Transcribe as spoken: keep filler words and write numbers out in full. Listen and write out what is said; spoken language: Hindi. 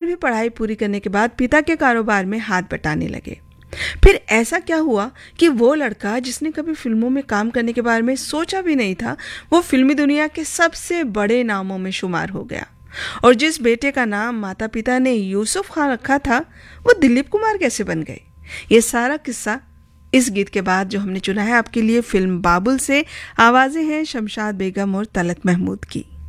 बारहवीं पढ़ाई पूरी करने के बाद पिता के कारोबार में हाथ बटाने लगे। फिर ऐसा क्या हुआ कि वो लड़का जिसने कभी फिल्मों में काम करने के बारे में सोचा भी नहीं था, वो फिल्मी दुनिया के सबसे बड़े नामों में शुमार हो गया। और जिस बेटे का नाम माता पिता ने यूसुफ खान रखा था, वो दिलीप कुमार कैसे बन गए? ये सारा किस्सा इस गीत के बाद जो हमने चुना है आपके लिए फिल्म बाबुल से। आवाजें हैं शमशाद बेगम और तलत महमूद की।